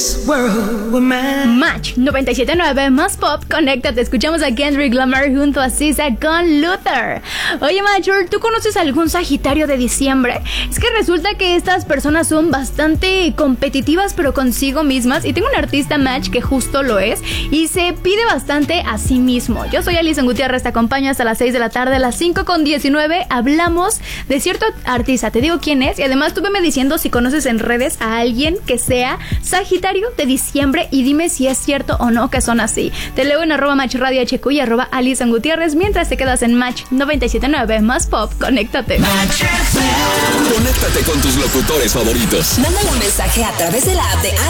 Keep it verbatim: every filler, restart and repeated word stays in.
Match noventa y siete punto nueve más pop, conéctate. Escuchamos a Kendrick Lamar junto a S Z A con Luther. Oye, Major, ¿tú conoces algún Sagitario de diciembre? Es que resulta que estas personas son bastante competitivas, pero consigo mismas. Y tengo un artista, Match, que justo lo es y se pide bastante a sí mismo. Yo soy Alison Gutiérrez, te acompaño hasta las seis de la tarde. A las cinco con diecinueve hablamos de cierto artista. Te digo quién es y además tú veme diciendo si conoces en redes a alguien que sea Sagitario de diciembre y dime si es cierto o no que son así. Te leo en arroba Match Radio H Q y arroba Alison Gutiérrez mientras te quedas en Match noventa y siete punto nueve más pop. Conéctate. Conéctate con tus locutores favoritos. Mándale un mensaje a través de la app de